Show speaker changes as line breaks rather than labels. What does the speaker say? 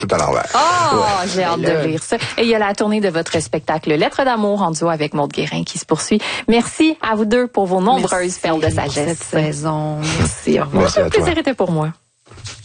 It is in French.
tout à l'envers.
Oh, j'ai hâte de lire ça. Et il y a la tournée de votre spectacle Lettres d'amour en duo avec Maude Guérin qui se poursuit. Merci à vous deux pour vos nombreuses perles de sagesse.
Cette saison. Merci. Au revoir.
Merci à toi.
Le plaisir était pour moi.